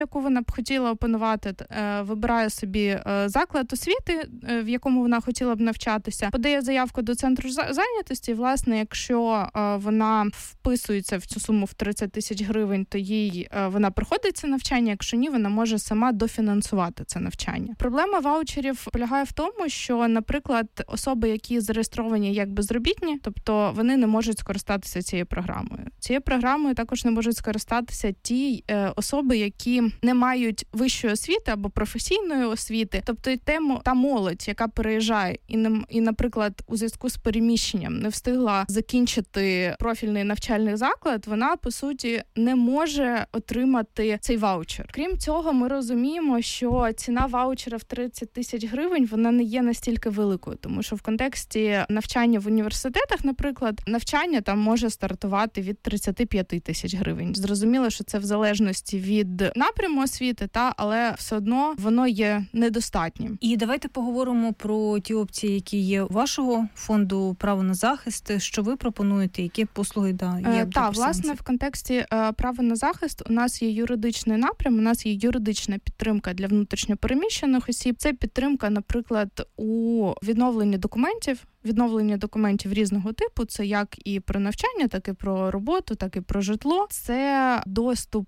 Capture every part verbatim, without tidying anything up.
яку вона б хотіла опанувати, вибирає собі заклад освіти, в якому вона хотіла б навчатися, подає заявку до центру зайнятості. Власне, якщо вона вписується в цю суму в тридцять тисяч гривень, то їй вона проходить це навчання, якщо ні, вона може сама дофінансувати це навчання. Проблема ваучерів полягає в тому, що, наприклад, особи, які зареєстровані як безробітні, тобто вони не можуть скористатися цією програмою. Цією програмою також не можуть скористатися ті е, особи, які не мають вищої освіти або професійної освіти, тобто тему та молодь, яка переїжджає і, не, і, наприклад, у зв'язку з переміщенням не встигла закінчити профільний навчальний заклад, вона, по суті, не може отримати цей ваучер. Крім цього, ми розуміємо, що ціна ваучера в тридцять тисяч гривень, вона не є настільки великою, тому що в контексті навчання в університетах, наприклад, навчання там може стартувати від тридцять п'ять тисяч гривень. Зрозуміло, що це в залежності від напряму освіти, та, але все одно воно є недостатнім. І давайте поговоримо про ті опції, які є у вашого фонду «Право на захист». Що ви пропонуєте? Які послуги да, є? Е, так, власне, в контексті е, «Право на захист» у нас є юридичний напрям, у нас є юридична підтримка для внутрішньопереміщених осіб. Це підтримка, наприклад, у відновленні документів, відновлення документів різного типу, це як і про навчання, так і про роботу, так і про житло. Це доступ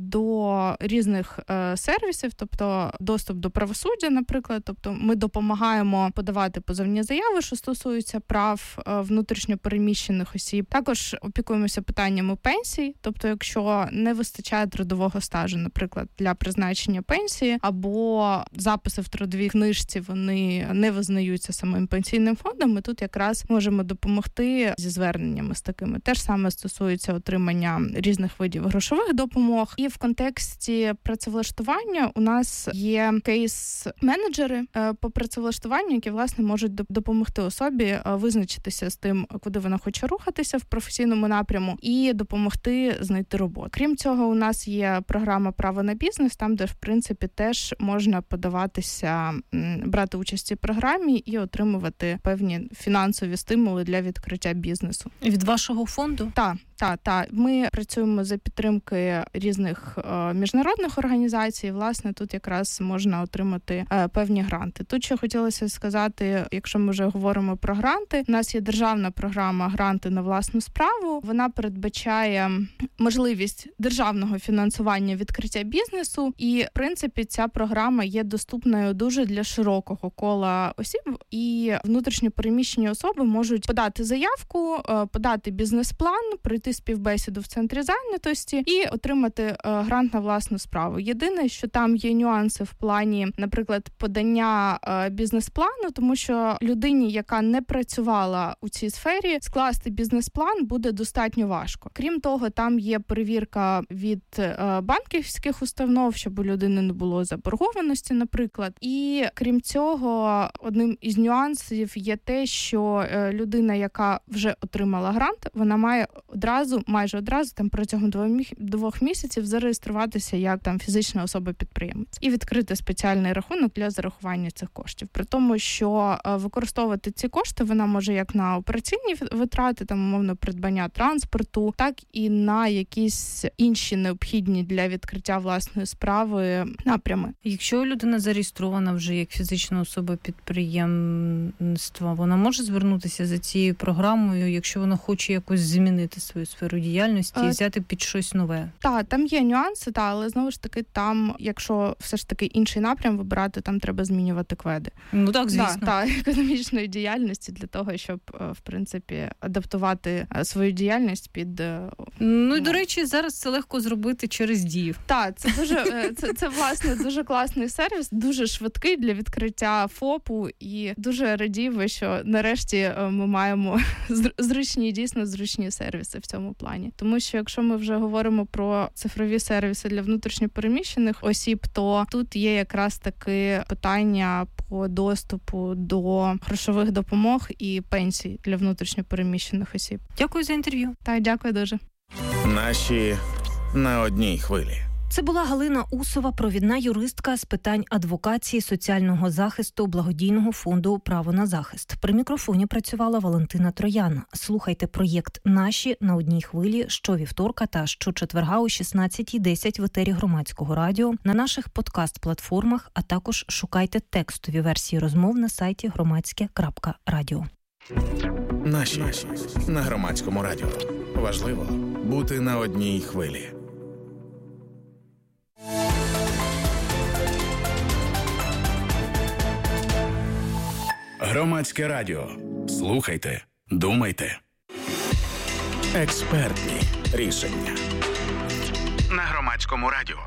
до різних е, сервісів, тобто доступ до правосуддя, наприклад. Тобто ми допомагаємо подавати позовні заяви, що стосуються прав е, внутрішньопереміщених осіб. Також опікуємося питаннями пенсій, тобто якщо не вистачає трудового стажу, наприклад, для призначення пенсії, або записи в трудовій книжці, вони не визнаються самим пенсійним фондом, ми тут якраз можемо допомогти зі зверненнями з такими. Те ж саме стосується отримання різних видів грошових допомог. І в контексті працевлаштування у нас є кейс-менеджери по працевлаштуванню, які, власне, можуть допомогти особі визначитися з тим, куди вона хоче рухатися в професійному напряму, і допомогти знайти роботу. Крім цього, у нас є програма «Право на бізнес», там, де, в принципі, теж можна подаватися, брати участь у програмі і отримувати певні фінансові стимули для відкриття бізнесу. Від вашого фонду? Так. Так, так. Ми працюємо за підтримки різних е, міжнародних організацій. Власне, тут якраз можна отримати е, певні гранти. Тут ще хотілося сказати, якщо ми вже говоримо про гранти, у нас є державна програма «Гранти на власну справу». Вона передбачає можливість державного фінансування відкриття бізнесу. І, в принципі, ця програма є доступною дуже для широкого кола осіб. І внутрішньопереміщені особи можуть подати заявку, е, подати бізнес-план, прийти співбесіду в центрі зайнятості і отримати е, грант на власну справу. Єдине, що там є нюанси в плані, наприклад, подання е, бізнес-плану, тому що людині, яка не працювала у цій сфері, скласти бізнес-план буде достатньо важко. Крім того, там є перевірка від е, банківських установ, щоб у людини не було заборгованості, наприклад. І крім цього, одним із нюансів є те, що е, людина, яка вже отримала грант, вона має одразу Одразу, майже одразу, там протягом двох місяців зареєструватися як там фізична особа-підприємець і відкрити спеціальний рахунок для зарахування цих коштів. При тому, що використовувати ці кошти вона може як на операційні витрати, там умовно придбання транспорту, так і на якісь інші необхідні для відкриття власної справи напрями. Якщо людина зареєстрована вже як фізична особа-підприємства, вона може звернутися за цією програмою, якщо вона хоче якось змінити свою сферу діяльності і взяти під щось нове? Так, там є нюанси, та, але знову ж таки там, якщо все ж таки інший напрям вибирати, там треба змінювати кведи. Ну так, звісно. Так, та, економічної діяльності для того, щоб, в принципі, адаптувати свою діяльність під... Ну і, до речі, зараз це легко зробити через Дію. Так, це дуже, це, це, власне, дуже класний сервіс, дуже швидкий для відкриття ФОПу, і дуже радію, що нарешті ми маємо зручні, дійсно зручні сервіси в цьому плані. Тому що якщо ми вже говоримо про цифрові сервіси для внутрішньопереміщених осіб, то тут є якраз таки питання по доступу до грошових допомог і пенсій для внутрішньопереміщених осіб. Дякую за інтерв'ю. Так, дякую дуже. Наші на одній хвилі. Це була Галина Усова, провідна юристка з питань адвокації, соціального захисту, благодійного фонду «Право на захист». При мікрофоні працювала Валентина Троян. Слухайте проєкт «Наші» на одній хвилі щовівторка та щочетверга о шістнадцятій десять в етері Громадського радіо, на наших подкаст-платформах, а також шукайте текстові версії розмов на сайті громадське крапка радіо. Наші на Громадському радіо. Важливо бути на одній хвилі. Громадське радіо. Слухайте, думайте. Експертні рішення. На Громадському радіо.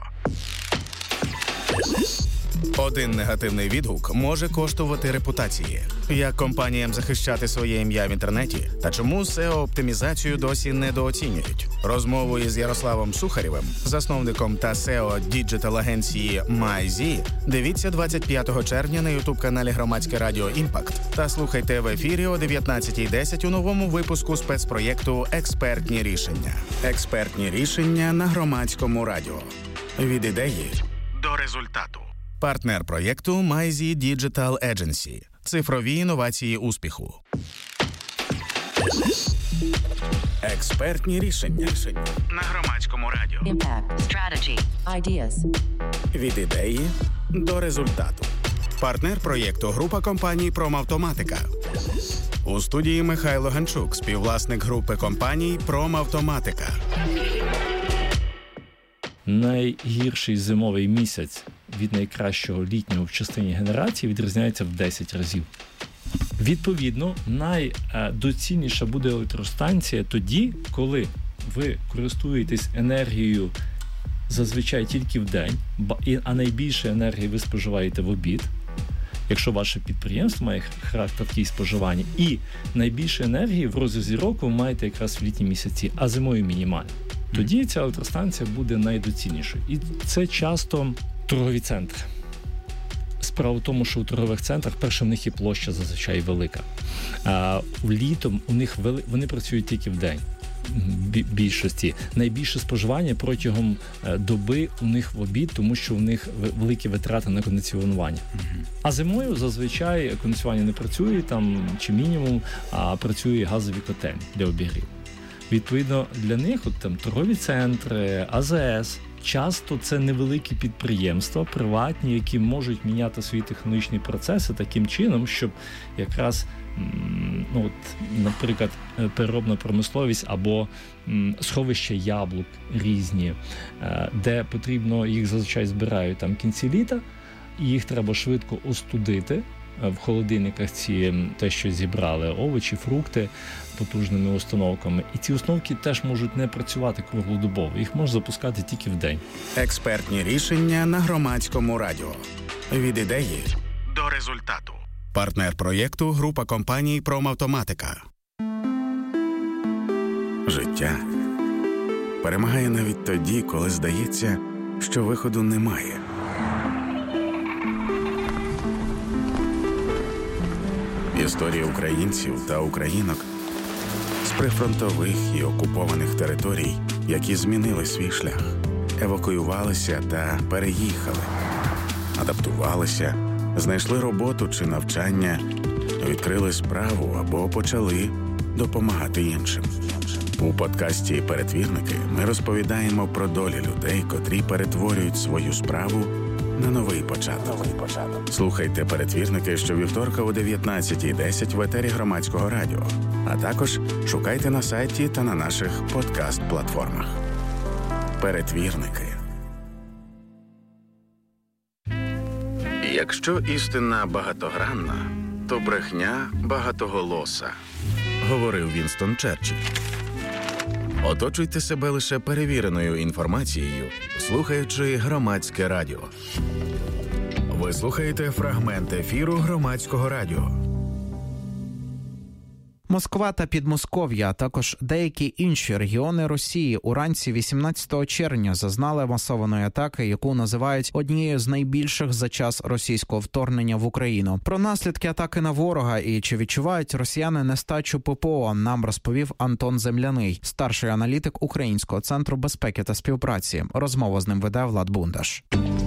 Один негативний відгук може коштувати репутації. Як компаніям захищати своє ім'я в інтернеті? Та чому сео-оптимізацію досі недооцінюють? Розмову із Ярославом Сухарєвим, засновником та сео діджитал-агенції MyZ, дивіться двадцять п'ятого червня на ютуб-каналі Громадське радіо «Імпакт» та слухайте в ефірі о дев'ятнадцятій десять у новому випуску спецпроєкту «Експертні рішення». Експертні рішення на Громадському радіо. Від ідеї до результату. Партнер проєкту MyZ Digital Agency. Цифрові інновації успіху. Експертні рішення на Громадському радіо. Impact, strategy, ideas. Від ідеї до результату. Партнер проєкту – група компаній «Промавтоматика». У студії Михайло Ганчук, співвласник групи компаній «Промавтоматика». Найгірший зимовий місяць від найкращого літнього в частині генерації відрізняється в десять разів. Відповідно, найдоцільніша буде електростанція тоді, коли ви користуєтесь енергією зазвичай тільки в день, а найбільше енергії ви споживаєте в обід, якщо ваше підприємство має характер такий споживання, і найбільше енергії в розрізі року ви маєте якраз в літні місяці, а зимою мінімально. Тоді ця електростанція буде найдоцільнішою. І це часто торгові центри. Справа в тому, що у торгових центрах, перше, в них і площа зазвичай велика. А літом у них вели... вони працюють тільки в день. Більшості. Найбільше споживання протягом доби у них в обід, тому що у них великі витрати на кондиціонування. Mm-hmm. А зимою зазвичай кондиціонування не працює, там чи мінімум, а працює газові котельні для обігріву. Відповідно, для них от, там, торгові центри, А З С, часто це невеликі підприємства, приватні, які можуть міняти свої технологічні процеси таким чином, щоб якраз, ну, от, наприклад, переробна промисловість або сховища яблук різні, де потрібно, їх зазвичай збирають там в кінці літа, і їх треба швидко остудити. В холодильниках ці те, що зібрали, овочі, фрукти потужними установками. І ці установки теж можуть не працювати круглодобово. Їх можна запускати тільки в день. Експертні рішення на Громадському радіо. Від ідеї до результату. Партнер проєкту – група компаній «Промавтоматика». Життя перемагає навіть тоді, коли здається, що виходу немає. Історії українців та українок з прифронтових і окупованих територій, які змінили свій шлях, евакуювалися та переїхали, адаптувалися, знайшли роботу чи навчання, відкрили справу або почали допомагати іншим. У подкасті «Перетвірники» ми розповідаємо про долі людей, котрі перетворюють свою справу на новий початок. Слухайте «Перетвірники» щовівторка о дев'ятнадцятій десять в етері Громадського радіо, а також шукайте на сайті та на наших подкаст-платформах. «Перетвірники». Якщо істина багатогранна, то брехня багатоголоса, говорив Вінстон Черчилль. Оточуйте себе лише перевіреною інформацією, слухаючи Громадське радіо. Ви слухаєте фрагмент ефіру Громадського радіо. Москва та Підмосков'я, а також деякі інші регіони Росії уранці вісімнадцятого червня зазнали масованої атаки, яку називають однією з найбільших за час російського вторгнення в Україну. Про наслідки атаки на ворога і чи відчувають росіяни нестачу ППО, нам розповів Антон Земляний, старший аналітик Українського центру безпеки та співпраці. Розмову з ним веде Влад Бундаш.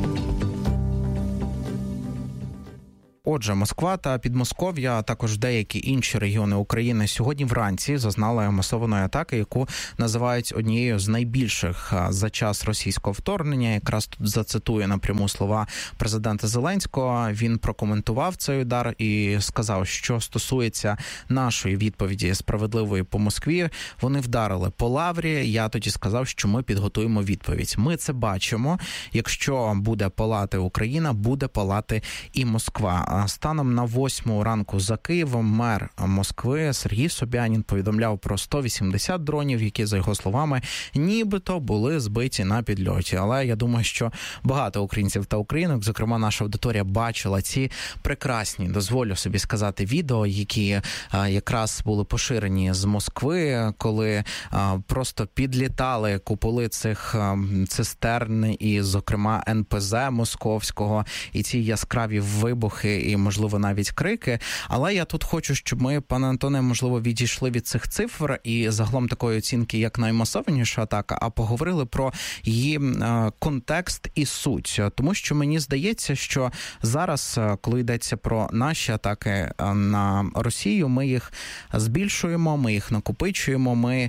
Отже, Москва та Підмосков'я, а також деякі інші регіони України сьогодні вранці зазнали масованої атаки, яку називають однією з найбільших за час російського вторгнення. Якраз тут зацитую напряму слова президента Зеленського. Він прокоментував цей удар і сказав, що стосується нашої відповіді справедливої по Москві. Вони вдарили по Лаврі. Я тоді сказав, що ми підготуємо відповідь. Ми це бачимо. Якщо буде палати Україна, буде палати і Москва. Станом на восьму ранку за Києвом мер Москви Сергій Собянін повідомляв про сто вісімдесят дронів, які, за його словами, нібито були збиті на підльоті. Але я думаю, що багато українців та українок, зокрема наша аудиторія, бачила ці прекрасні, дозволю собі сказати, відео, які а, якраз були поширені з Москви, коли а, просто підлітали куполи цих а, цистерн і, зокрема, ен пе зет московського, і ці яскраві вибухи, і, можливо, навіть крики. Але я тут хочу, щоб ми, пане Антоне, можливо, відійшли від цих цифр і загалом такої оцінки, як наймасованіша атака, а поговорили про її контекст і суть. Тому що мені здається, що зараз, коли йдеться про наші атаки на Росію, ми їх збільшуємо, ми їх накопичуємо, ми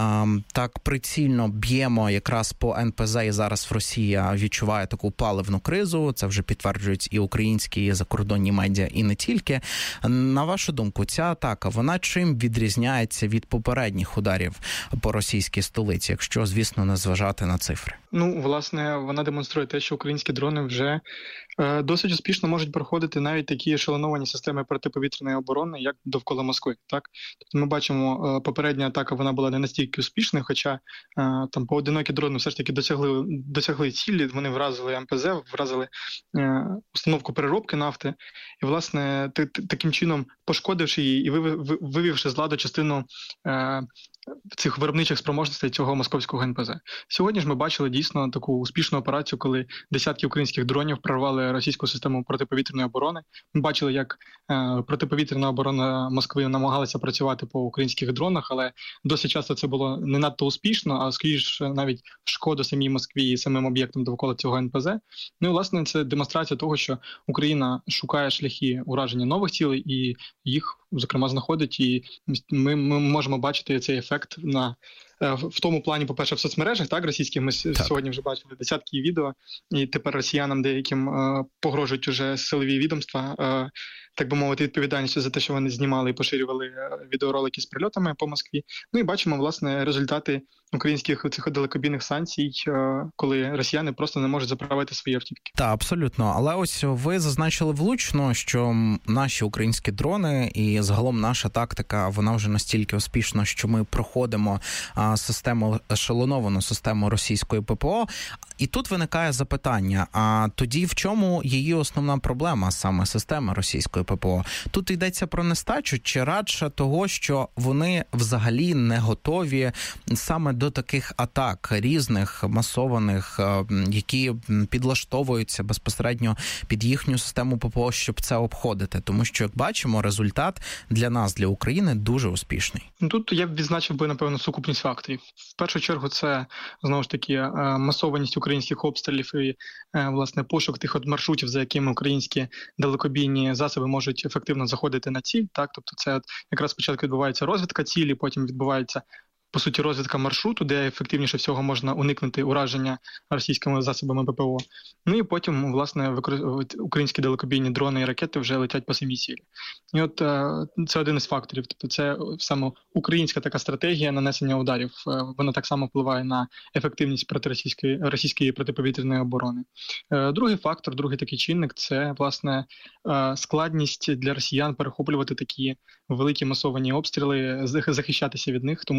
так прицільно б'ємо якраз по ен пе зет, і зараз Росія відчуває таку паливну кризу. Це вже підтверджують і українські, і закордонні медіа, і не тільки. На вашу думку, ця атака, вона чим відрізняється від попередніх ударів по російській столиці, якщо, звісно, не зважати на цифри? Ну, власне, вона демонструє те, що українські дрони вже е, досить успішно можуть проходити навіть такі ешелоновані системи протиповітряної оборони, як довкола Москви. Так, тобто ми бачимо, е, попередня атака, вона була не настільки успішною, хоча е, там поодинокі дрони все ж таки досягли досягли цілі. Вони вразили ем пе зет, вразили е, установку переробки нафти, і, власне, т- т- таким чином пошкодивши її і вивівши з ладу частину е, цих виробничих спроможностей цього московського ен пе зет. Сьогодні ж ми бачили дійсно таку успішну операцію, коли десятки українських дронів прорвали російську систему протиповітряної оборони. Ми бачили, як е, протиповітряна оборона Москви намагалася працювати по українських дронах, але досить часто це було не надто успішно, а скоріше навіть в шкоду самій Москві і самим об'єктам довкола цього ен пе зет. Ну і, власне, це демонстрація того, що Україна шукає шляхи ураження нових цілей і їх, зокрема, знаходить, і ми, ми можемо бачити цей ефект на в тому плані, по-перше, в соцмережах, так, російських, ми так. сьогодні вже бачили десятки відео, і тепер росіянам деяким е, погрожують уже силові відомства, е, так би мовити, відповідальністю за те, що вони знімали і поширювали відеоролики з прильотами по Москві. Ну і бачимо, власне, результати українських цих далекобійних санкцій, е, коли росіяни просто не можуть заправити свої автівки. Так, абсолютно. Але ось ви зазначили влучно, що наші українські дрони і загалом наша тактика, вона вже настільки успішна, що ми проходимо а, систему, ешелоновану систему російської пе пе о. І тут виникає запитання, а тоді в чому її основна проблема, саме системи російської пе пе о? Тут йдеться про нестачу чи радше того, що вони взагалі не готові саме до таких атак різних, масованих, які підлаштовуються безпосередньо під їхню систему пе пе о, щоб це обходити? Тому що, як бачимо, результат для нас, для України, дуже успішний. Тут я б відзначив би, напевно, сукупність факторів. В першу чергу це, знову ж таки, масованість українських обстрілів і, власне, пошук тих от маршрутів, за якими українські далекобійні засоби можуть ефективно заходити на ціль. Так, тобто це от якраз спочатку відбувається розвідка цілі, потім відбувається, по суті, розвідка маршруту, де ефективніше всього можна уникнути ураження російськими засобами пе пе о. Ну і потім, власне, українські далекобійні дрони і ракети вже летять по самій цілі. І от це один із факторів. Тобто це саме українська така стратегія нанесення ударів. Вона так само впливає на ефективність протиросійської російської протиповітряної оборони. Другий фактор, другий такий чинник – це, власне, складність для росіян перехоплювати такі великі масовані обстріли, захищатися від них, тому що у Росії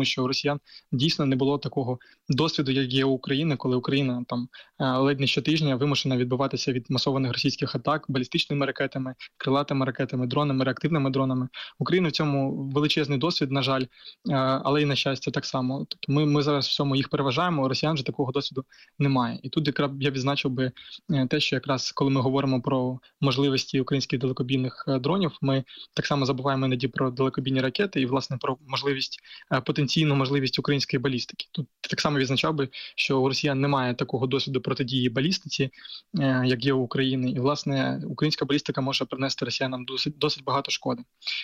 росіян дійсно не було такого досвіду, як є у України, коли Україна там ледь не щотижня вимушена відбиватися від масованих російських атак балістичними ракетами, крилатими ракетами, дронами, реактивними дронами. Україна в цьому величезний досвід, на жаль, але і на щастя так само. Тобто ми, ми зараз в цьому їх переважаємо, у росіян же такого досвіду немає. І тут якраз я відзначив би те, що якраз коли ми говоримо про можливості українських далекобійних дронів, ми так само забуваємо іноді про далекобійні ракети і, власне, про можливість, потенційну можливість української балістики. Тут так само відзначав би, що у росіян немає такого досвіду протидії балістиці, як є у України. І, власне, українська балістика може принести росіянам досить, досить багато шкоди.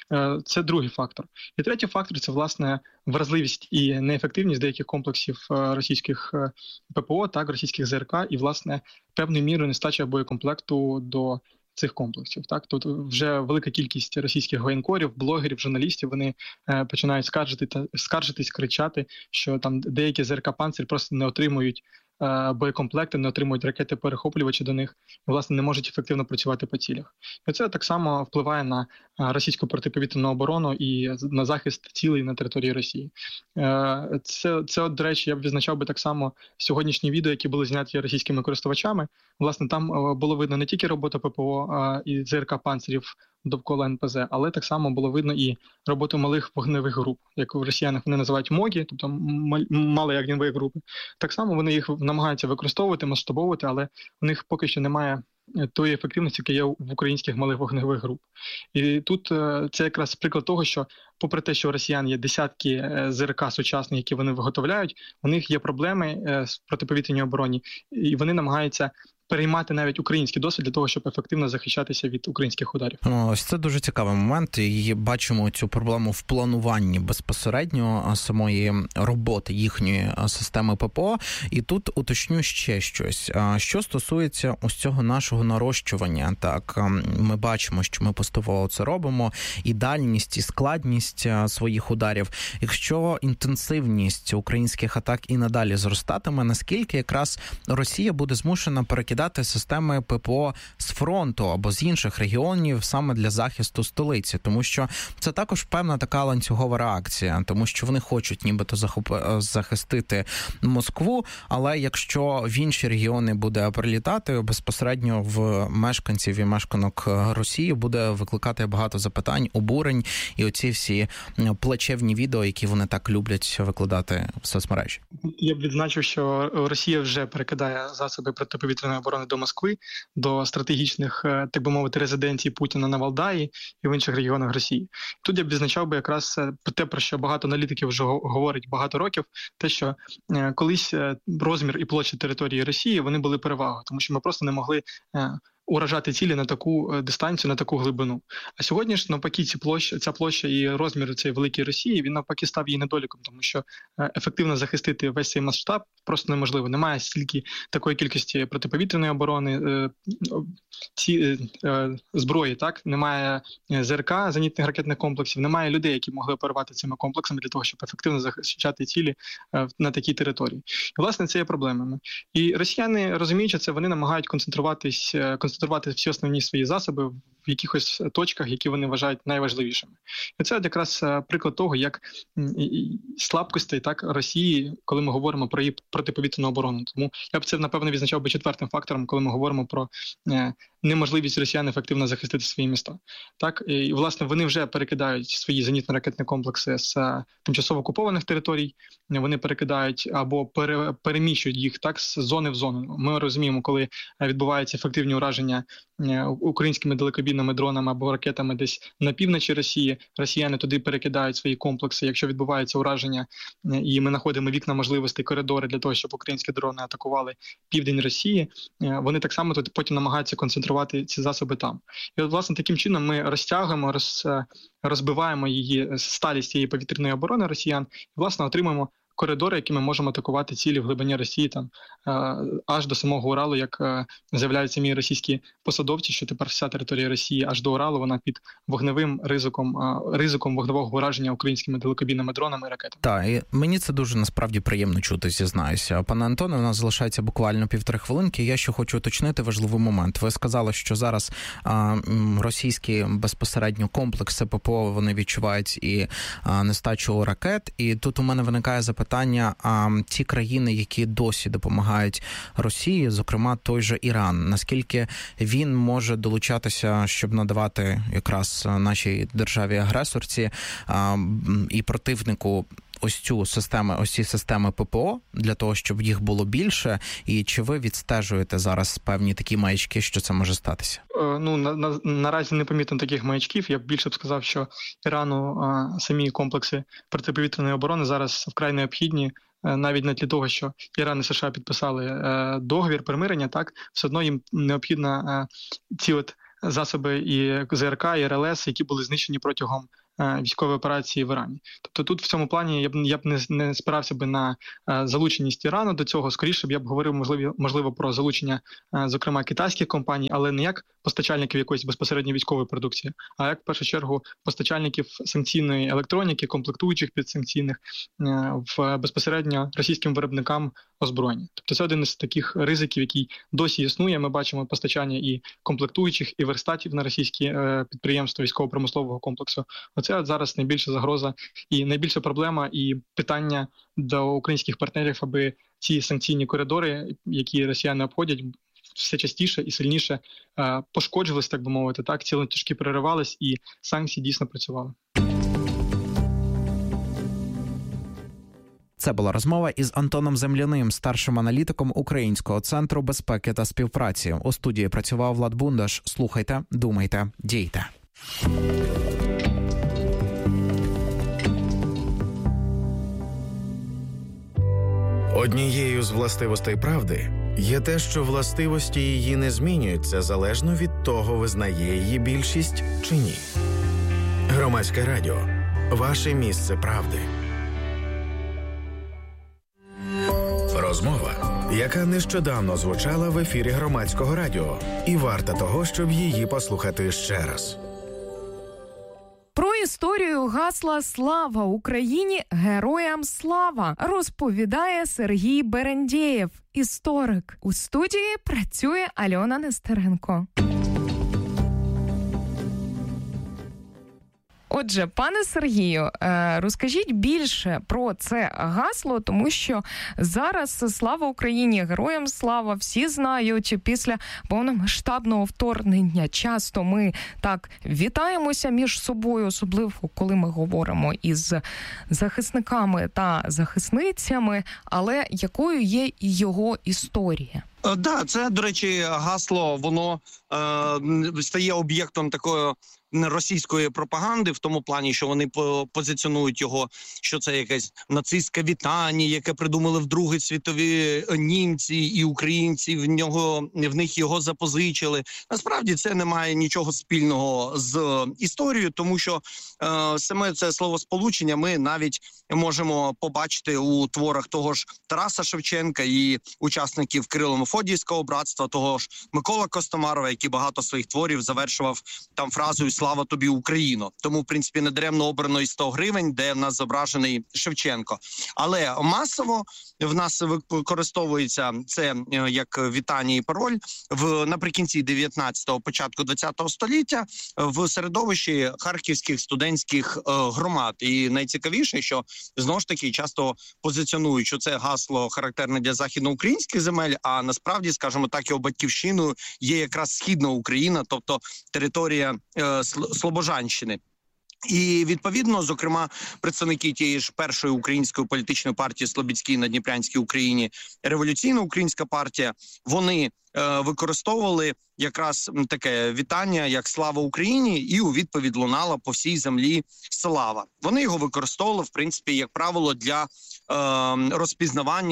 Це другий фактор. І третій фактор – це, власне, вразливість і неефективність деяких комплексів російських ППО, так, російських ЗРК, і, власне, певною мірою нестача боєкомплекту до цих комплексів. Так, тут вже велика кількість російських воєнкорів, блогерів, журналістів, вони е, починають скаржити та скаржитись, кричати, що там деякі ЗРК «Панцир» просто не отримують е, боєкомплекти, не отримують ракети-перехоплювачі до них і, власне, не можуть ефективно працювати по цілях. І це так само впливає на російську протиповітряну оборону і на захист цілей на території Росії. Е, це, це, до речі, я б відзначав би так само сьогоднішні відео, які були зняті російськими користувачами. Власне, там було видно не тільки роботу ППО а, і ЗРК «Панцирів» довкола ен пе зет, але так само було видно і роботу малих вогневих груп, як в росіянах вони називають МОГі, тобто малі огневі групи. Так само вони їх намагаються використовувати, масштабовувати, але у них поки що немає тої ефективності, яка є в українських малих вогневих груп. І тут це якраз приклад того, що попри те, що у росіян є десятки ЗРК сучасних, які вони виготовляють, у них є проблеми з протиповітряній обороні, і вони намагаються переймати навіть український досвід для того, щоб ефективно захищатися від українських ударів. Ось це дуже цікавий момент. І бачимо цю проблему в плануванні безпосередньо самої роботи їхньої системи ППО. І тут уточню ще щось. Що стосується ось цього нашого нарощування, так, ми бачимо, що ми поступово це робимо, і дальність, і складність своїх ударів. Якщо інтенсивність українських атак і надалі зростатиме, наскільки якраз Росія буде змушена перекидати системи ППО з фронту або з інших регіонів саме для захисту столиці, тому що це також певна така ланцюгова реакція, тому що вони хочуть нібито захоп... захистити Москву, але якщо в інші регіони буде прилітати, безпосередньо в мешканців і мешканок Росії буде викликати багато запитань, обурень і оці всі плачевні відео, які вони так люблять викладати в соцмережі. Я б відзначив, що Росія вже перекидає засоби протиповітряної оборони до Москви, до стратегічних, так би мовити, резиденцій Путіна на Валдаї і в інших регіонах Росії. Тут я б відзначав би якраз те, про що багато аналітиків вже говорять багато років, те, що колись розмір і площа території Росії, вони були перевагою, тому що ми просто не могли уражати цілі на таку дистанцію, на таку глибину. А сьогодні ж, навпаки, ці площа, ця площа і розмір цієї великої Росії, він навпаки став її недоліком, тому що ефективно захистити весь цей масштаб просто неможливо. Немає стільки такої кількості протиповітряної оборони, ці зброї, так? Немає ЗРК, зенітних ракетних комплексів, немає людей, які могли оперувати цими комплексами для того, щоб ефективно захищати цілі на такій території. І, власне, це є проблемами. І росіяни, розуміючи це, вони намагають концентруватись, концентрувати всі основні свої засоби в якихось точках, які вони вважають найважливішими. І це якраз приклад того, як слабкостей так Росії, коли ми говоримо про її протиповітряну оборону. Тому я б це, напевно, відзначав би четвертим фактором, коли ми говоримо про неможливість росіян ефективно захистити свої міста. Так, і, власне, вони вже перекидають свої зенітно-ракетні комплекси з тимчасово окупованих територій, вони перекидають або пере, переміщують їх так з зони в зону. Ми розуміємо, коли відбуваються ефективні ураження українськими далекобійними дронами або ракетами десь на півночі Росії, росіяни туди перекидають свої комплекси. Якщо відбувається ураження, і ми знаходимо вікна можливостей, коридори для того, щоб українські дрони атакували південь Росії, вони так само тут потім намагаються концентрувати ці засоби там. І от, власне, таким чином ми розтягуємо, роз, розбиваємо її сталість цієї повітряної оборони росіян і, власне, отримуємо коридори, які ми можемо атакувати цілі в глибині Росії, там аж до самого Уралу, як заявляють самі російські посадовці, що тепер вся територія Росії аж до Уралу, вона під вогневим ризиком, ризиком вогневого ураження українськими далекобійними дронами і ракетами. Так, і мені це дуже насправді приємно чути, зізнаюся. Пане Антоне, у нас залишається буквально півтори хвилинки. Я ще хочу уточнити важливий момент. Ви сказали, що зараз а, російські безпосередньо комплекси ППО, вони відчувають і а, нестачу ракет. І тут у мене виникає запитання, а ті країни, які досі допомагають Росії, зокрема той же Іран, наскільки він може долучатися, щоб надавати якраз нашій державі-агресорці а, і противнику ось цю систему, ось ці системи ППО, для того, щоб їх було більше, і чи ви відстежуєте зараз певні такі маячки, що це може статися? Ну, на, на, наразі не помітно таких маячків. Я б більше б сказав, що Ірану а, самі комплекси протиповітряної оборони зараз вкрай необхідні, навіть не для того, що Іран і США підписали а, договір примирення, так, все одно їм необхідно а, ці от засоби і ЗРК, і РЛС, які були знищені протягом військової операції в Ірані. Тобто тут в цьому плані я б я б не, не спирався би на а, залученість Ірану до цього. Скоріше б я б говорив можливо, можливо про залучення, а, зокрема, китайських компаній, але не як постачальників якоїсь безпосередньо військової продукції, а як в першу чергу постачальників санкційної електроніки, комплектуючих підсанкційних а, в безпосередньо російським виробникам озброєння. Тобто це один із таких ризиків, який досі існує. Ми бачимо постачання і комплектуючих, і верстатів на російські е, підприємства військово-промислового комплексу. Оце зараз найбільша загроза і найбільша проблема і питання до українських партнерів, аби ці санкційні коридори, які росіяни обходять, все частіше і сильніше е, пошкоджувались, так би мовити, так, ці ланцюжки переривались і санкції дійсно працювали. Це була розмова із Антоном Земляним, старшим аналітиком Українського центру безпеки та співпраці. У студії працював Влад Бундаш. Слухайте, думайте, дійте. Однією з властивостей правди є те, що властивості її не змінюються залежно від того, визнає її більшість чи ні. Громадське радіо. Ваше місце правди. Розмова, яка нещодавно звучала в ефірі Громадського радіо, і варта того, щоб її послухати ще раз. Про історію гасла «Слава Україні! Героям слава!» розповідає Сергій Берендєєв, історик. У студії працює Альона Нестеренко. Отже, пане Сергію, розкажіть більше про це гасло, тому що зараз «Слава Україні! Героям слава!» всі знають. Після повномасштабного вторгнення часто ми так вітаємося між собою, особливо коли ми говоримо із захисниками та захисницями, але якою є і його історія? Так, да, це, до речі, гасло, воно е, стає об'єктом такої російської пропаганди, в тому плані, що вони позиціонують його, що це якесь нацистське вітання, яке придумали в Другій світовій німці і українці, в нього в них його запозичили. Насправді це не має нічого спільного з історією, тому що е, саме це словосполучення ми навіть можемо побачити у творах того ж Тараса Шевченка і учасників Кирило-Мефодіївського братства, того ж Микола Костомарова, який багато своїх творів завершував там фразою «Слава тобі, Україно». Тому, в принципі, недаремно обрано і сто гривень, де в нас зображений Шевченко. Але масово в нас використовується це як вітання і пароль в наприкінці дев'ятнадцятого, початку двадцятого століття в середовищі харківських студентських громад. І найцікавіше, що знову ж таки часто позиціонують, що це гасло характерне для західноукраїнських земель, а насправді, скажімо так, його батьківщиною є якраз Східна Україна, тобто територія е, Слобожанщини. І, відповідно, зокрема, представники тієї ж першої української політичної партії Слобідській на Дніпрянській Україні, Революційна українська партія, вони е, використовували якраз таке вітання, як «Слава Україні», і у відповідь лунала по всій землі «Слава». Вони його використовували, в принципі, як правило, для е, розпізнавання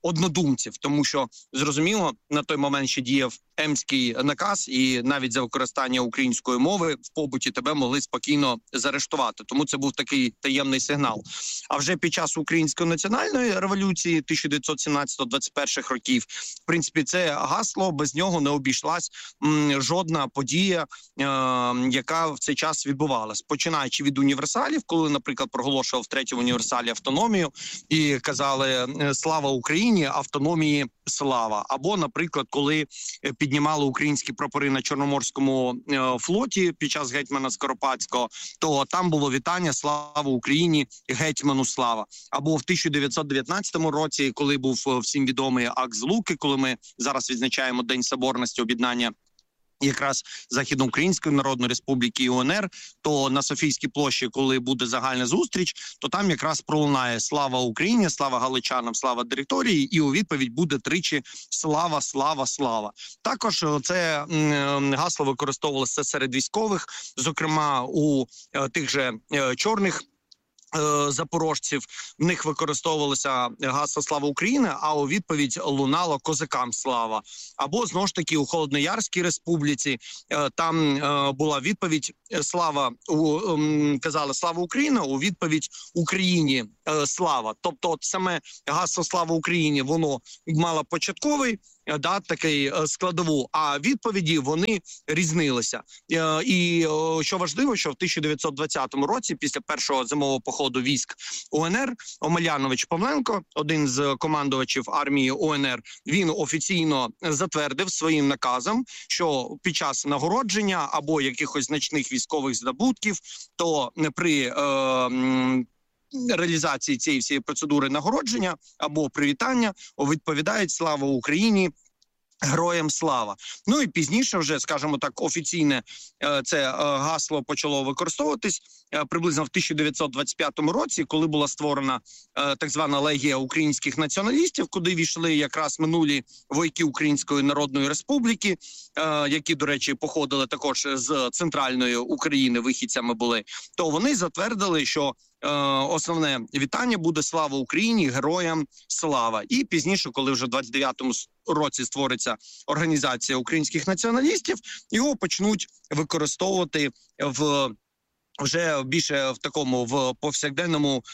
однодумців, тому що, зрозуміло, на той момент ще діяв Емський наказ, і навіть за використання української мови в побуті тебе могли спокійно заарештувати. Тому це був такий таємний сигнал. А вже під час Української національної революції тисяча дев'ятсот сімнадцятого - двадцять перших років, в принципі, це гасло, без нього не обійшлась м, жодна подія, е, яка в цей час відбувалась. Починаючи від універсалів, коли, наприклад, проголошував в третьому універсалі автономію і казали «Слава Україні, автономії слава». Або, наприклад, коли піднімали українські прапори на Чорноморському е, флоті під час гетьмана Скоропадського, то там було вітання «Слава Україні, гетьману слава». Або в тисяча дев'ятсот дев'ятнадцятому році, коли був всім відомий акт Злуки, коли ми зараз відзначаємо День Соборності, об'єднання якраз Західноукраїнської Народної Республіки і УНР, то на Софійській площі, коли буде загальна зустріч, то там якраз пролунає «Слава Україні», «Слава галичанам», «Слава території», і у відповідь буде тричі «Слава, слава, слава». Також це гасло використовувалося серед військових, зокрема у тих же чорних запорожців, в них використовувалося гасло «Слава Україні», а у відповідь лунало «Козакам слава». Або, знову ж таки, у Холодноярській республіці там була відповідь «Слава», казали «Слава Україні», у відповідь «Україні слава». Тобто от саме гасло «Слава Україні» воно мало початковий, да, такий складову, а відповіді вони різнилися. І що важливо, що в тисяча дев'ятсот двадцятому році, після першого зимового походу військ УНР, Омелянович Павленко, один з командувачів армії УНР, він офіційно затвердив своїм наказом, що під час нагородження або якихось значних військових здобутків, то при е, реалізації цієї всієї процедури нагородження або привітання відповідають «Слава Україні, героям слава». Ну і пізніше вже, скажімо так, офіційне це гасло почало використовуватись приблизно в тисяча дев'ятсот двадцять п'ятому році, коли була створена так звана Легія українських націоналістів, куди війшли якраз минулі вояки Української Народної Республіки, які, до речі, походили також з центральної України, вихідцями були, то вони затвердили, що основне вітання буде «Слава Україні, героям слава». І пізніше, коли вже в двадцять дев'ятому році створиться організація українських націоналістів, його почнуть використовувати в вже більше в такому в повсякденному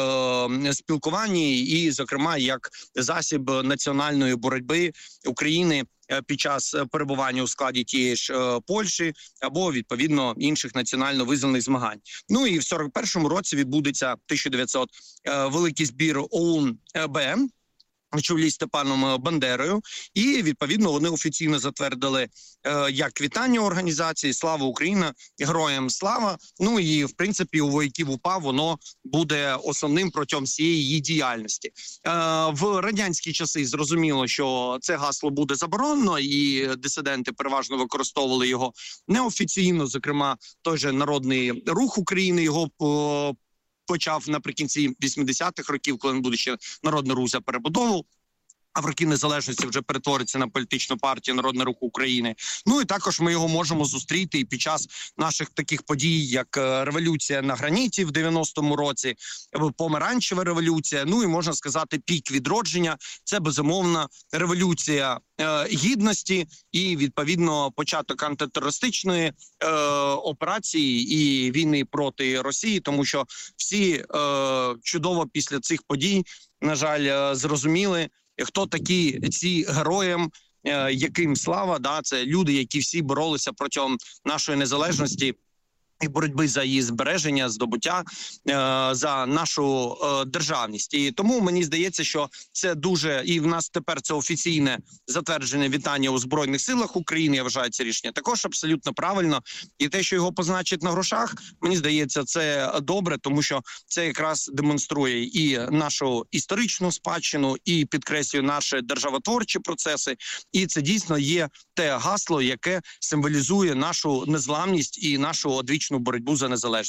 е, спілкуванні і, зокрема, як засіб національної боротьби України під час перебування у складі тієї ж е, Польщі або, відповідно, інших національно визнаних змагань. Ну і в сорок першому році відбудеться тисяча дев'ятсот е, великий збір ОУН-БМ, на чолі з Степаном Бандерою, і, відповідно, вони офіційно затвердили е, як вітання організації «Слава Україна, героям слава». Ну і, в принципі, у вояків УПА воно буде основним протягом всієї її діяльності. Е, в радянські часи зрозуміло, що це гасло буде заборонено, і дисиденти переважно використовували його неофіційно, зокрема, той же Народний Рух України його по почав наприкінці вісімдесятих років, коли він буде ще Народний Рух за перебудову, а в роки незалежності вже перетвориться на політичну партію Народний Рух України. Ну і також ми його можемо зустріти і під час наших таких подій, як революція на граніті в дев'яностому році, помаранчева революція, ну і, можна сказати, пік відродження. Це, безумовно, революція е, гідності і, відповідно, початок антитерористичної е, операції і війни проти Росії, тому що всі е, чудово після цих подій, на жаль, зрозуміли, хто такі ці героям, е, яким слава, да, це люди, які всі боролися протягом нашої незалежності і боротьби за її збереження, здобуття, е, за нашу е, державність. І тому мені здається, що це дуже, і в нас тепер це офіційне затверджене вітання у Збройних силах України, я вважаю це рішення також абсолютно правильно. І те, що його позначить на грошах, мені здається, це добре, тому що це якраз демонструє і нашу історичну спадщину, і підкреслює наші державотворчі процеси. І це дійсно є те гасло, яке символізує нашу незламність і нашу одвічну боротьбу за незалежність.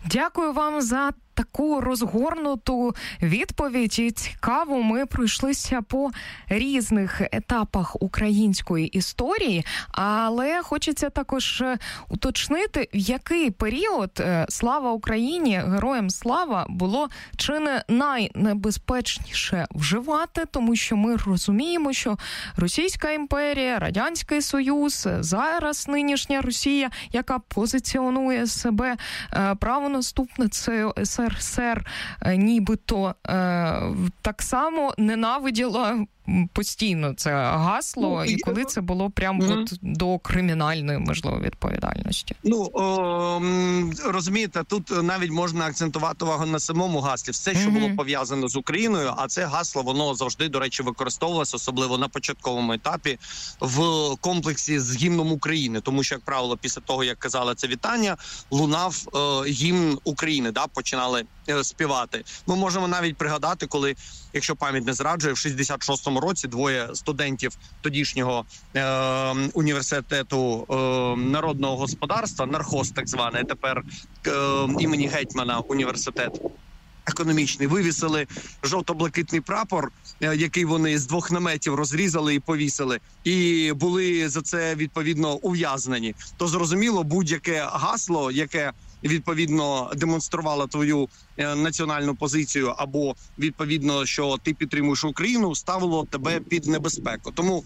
Дякую вам за таку розгорнуту відповідь. І цікаво, ми пройшлися по різних етапах української історії, але хочеться також уточнити, в який період «Слава Україні! Героям слава» було чи не найнебезпечніше вживати, тому що ми розуміємо, що Російська імперія, Радянський Союз, зараз нинішня Росія, яка позиціонує себе правонаступницею ес ер ес ер, нібито так само ненавиділа постійно це гасло, ну, і коли це було прямо mm-hmm. от до кримінальної, можливо, відповідальності? Ну, о, розумієте, тут навіть можна акцентувати увагу на самому гаслі. Все, що mm-hmm. було пов'язано з Україною, а це гасло, воно завжди, до речі, використовувалося, особливо на початковому етапі, в комплексі з гімном України. Тому що, як правило, після того, як казали це вітання, лунав е, гімн України, да, починали е, співати. Ми можемо навіть пригадати, коли, якщо пам'ять не зраджує, в шістдесят шостому році двоє студентів тодішнього е, університету е, народного господарства, нархоз так званий, тепер е, імені Гетьмана університет економічний, вивісили жовто-блакитний прапор, е, який вони з двох наметів розрізали і повісили, і були за це відповідно ув'язнені. То зрозуміло, будь-яке гасло, яке відповідно демонструвала твою е, національну позицію, або відповідно, що ти підтримуєш Україну, ставило тебе під небезпеку. Тому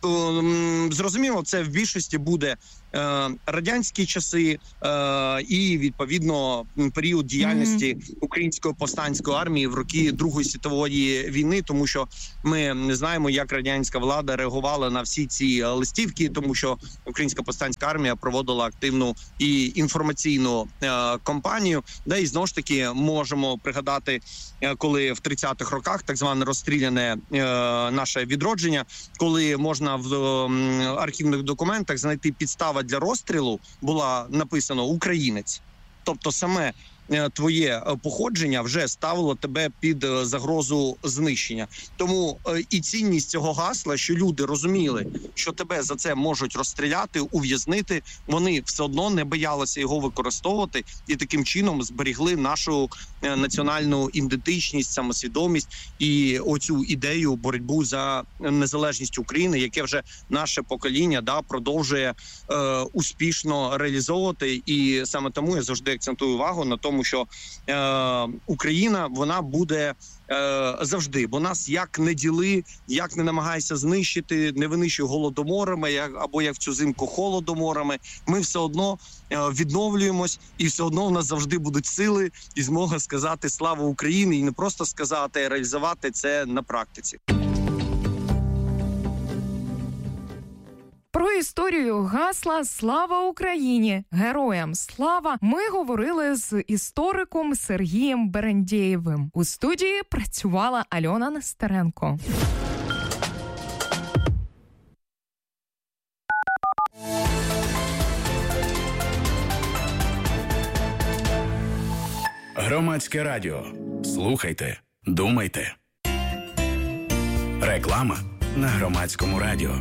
е, зрозуміло, це в більшості буде е, радянські часи е, і відповідно період діяльності mm-hmm. української повстанської армії в роки Другої світової війни, тому що ми не знаємо, як радянська влада реагувала на всі ці листівки, тому що українська повстанська армія проводила активну і інформаційну е, кампанію, де і знову ж таки можемо пригадати, е, коли в тридцятих роках так зване розстріляне е, наше відродження, коли можна в е, архівних документах знайти підстава для розстрілу, була написано «українець». Тобто саме твоє походження вже ставило тебе під загрозу знищення. Тому і цінність цього гасла, що люди розуміли, що тебе за це можуть розстріляти, ув'язнити, вони все одно не боялися його використовувати і таким чином зберігли нашу національну ідентичність, самосвідомість і оцю ідею боротьбу за незалежність України, яке вже наше покоління да, продовжує е, успішно реалізовувати. І саме тому я завжди акцентую увагу на тому, що е, Україна, вона буде е, завжди, бо нас як не діли, як не намагайся знищити, не винищуй голодоморами, як, або як в цю зимку холодоморами, ми все одно е, відновлюємось, і все одно у нас завжди будуть сили і змога сказати «Слава Україні!» і не просто сказати, а реалізувати це на практиці. Про історію гасла «Слава Україні! Героям слава» ми говорили з істориком Сергієм Берендєєвим. У студії працювала Альона Нестеренко. Громадське радіо. Слухайте, думайте. Реклама на Громадському радіо.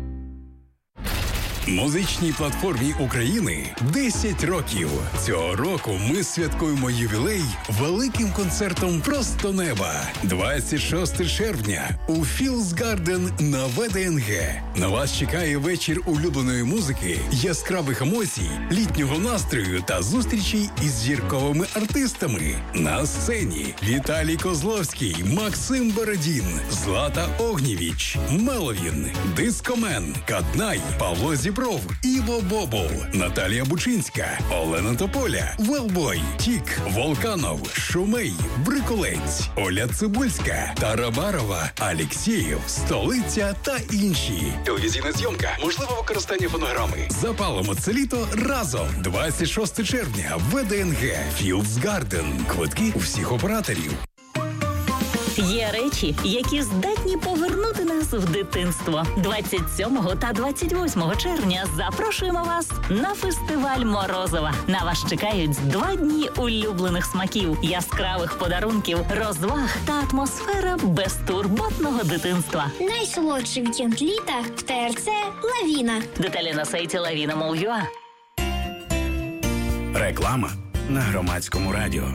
Музичній платформі України десять років. Цього року ми святкуємо ювілей великим концертом «Просто неба». двадцять шостого червня у Філдс Гарден на ве де ен ге. На вас чекає вечір улюбленої музики, яскравих емоцій, літнього настрою та зустрічей із зірковими артистами. На сцені Віталій Козловський, Максим Бородін, Злата Огнєвіч, Меловін, Дискомен, Каднай, Павло Зібров, Іво Бобол, Наталія Бучинська, Олена Тополя, Велбой, Тік, Волканов, Шумей, Бриколець, Оля Цибульська, Тарабарова, Алєксєєв, Столиця та інші. Телевізійна зйомка, можливе використання фонограми. Запалимо це літо разом. двадцять шостого червня, ве де ен ге, Філдс Гарден. Квитки у всіх операторів. Є речі, які здатні повернути нас в дитинство. двадцять сьомого та двадцять восьмого червня запрошуємо вас на фестиваль Морозова. На вас чекають два дні улюблених смаків, яскравих подарунків, розваг та атмосфера безтурботного дитинства. Найсолодший вікенд літа в те ер це «Лавіна». Деталі на сайті лавіна крапка мол крапка ю а. Реклама на Громадському радіо.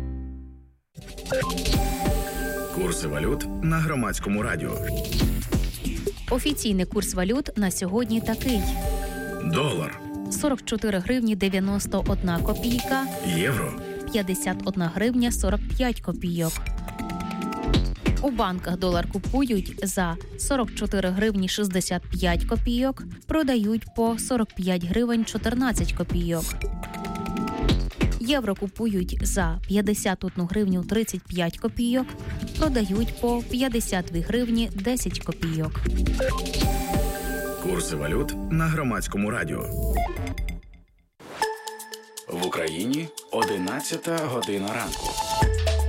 Курси валют на Громадському радіо. Офіційний курс валют на сьогодні такий. Долар сорок чотири гривні дев'яносто одна копійка. Євро п'ятдесят одна гривня сорок п'ять копійок. У банках долар купують за сорок чотири гривні шістдесят п'ять копійок, продають по сорок п'ять гривень чотирнадцять копійок. Євро купують за п'ятдесят одну гривню тридцять п'ять копійок, продають по п'ятдесят дві гривні десять копійок. Курси валют на Громадському радіо. В Україні одинадцята година ранку.